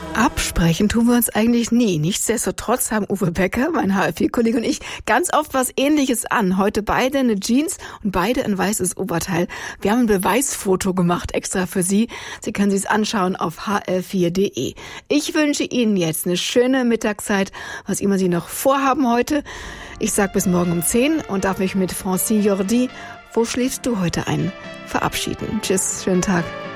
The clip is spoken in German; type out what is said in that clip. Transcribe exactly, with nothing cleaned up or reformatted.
Absprechen tun wir uns eigentlich nie. Nichtsdestotrotz haben Uwe Becker, mein H R vier-Kollege und ich ganz oft was Ähnliches an. Heute beide eine Jeans und beide ein weißes Oberteil. Wir haben ein Beweisfoto gemacht extra für Sie. Sie können sich es anschauen auf h r vier punkt d e. Ich wünsche Ihnen jetzt eine schöne Mittagszeit, was immer Sie noch vorhaben heute. Ich sag bis morgen um zehn und darf mich mit Francine Jordi, wo schläfst du heute ein, verabschieden. Tschüss, schönen Tag.